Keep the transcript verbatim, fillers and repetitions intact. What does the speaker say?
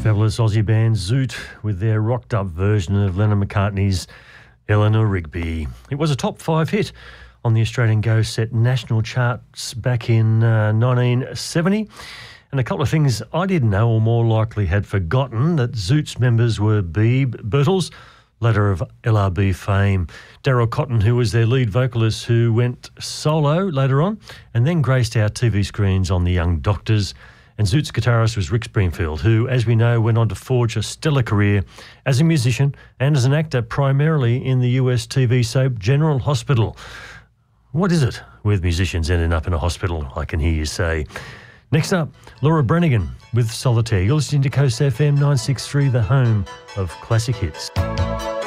Fabulous Aussie band Zoot with their rocked-up version of Lennon McCartney's Eleanor Rigby. It was a top five hit on the Australian Go Set national charts back in uh, nineteen seventy. And a couple of things I didn't know, or more likely had forgotten, that Zoot's members were Beeb Birtles, later of L R B fame, Daryl Cotton, who was their lead vocalist, who went solo later on and then graced our T V screens on The Young Doctors. And Zoot's guitarist was Rick Springfield, who, as we know, went on to forge a stellar career as a musician and as an actor, primarily in the U S T V soap General Hospital. What is it with musicians ending up in a hospital, I can hear you say. Next up, Laura Branigan with Solitaire. You're listening to Coast F M nine sixty-three, the home of classic hits.